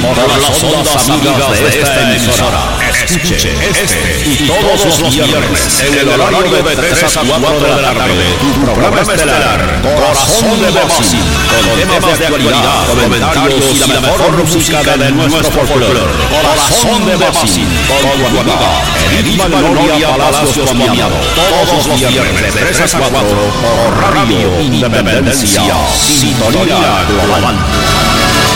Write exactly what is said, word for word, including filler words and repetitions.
por las ondas amigas de esta emisora. Escuche este y todos los viernes en el horario de tres a cuatro de la tarde tu programa estelar Corazón de Boxing, con temas de actualidad, comentarios y la mejor música de nuestro folclore. Corazón de Boxing, con tu amiga Edith Magnolia Palacios Comiado, todos los viernes de tres a cuatro por Radio Independencia, Sintonía Global.